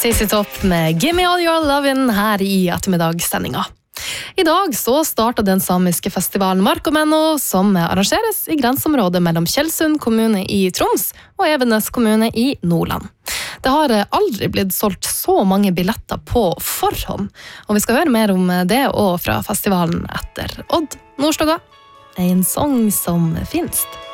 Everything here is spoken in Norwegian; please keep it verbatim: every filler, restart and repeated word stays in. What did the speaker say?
C C Topp med Gimme All Your Lovin' her i ettermiddagssendinga. I dag så startet den samiske festivalen Markomenno, som arrangeres i grenseområdet mellom Tjeldsund kommune i Troms og Evenes kommune i Nordland. Det har aldri blitt solgt så mange billetter på forhånd, og vi skal høre mer om det og fra festivalen etter Odd Nordstoga, en sang som finst.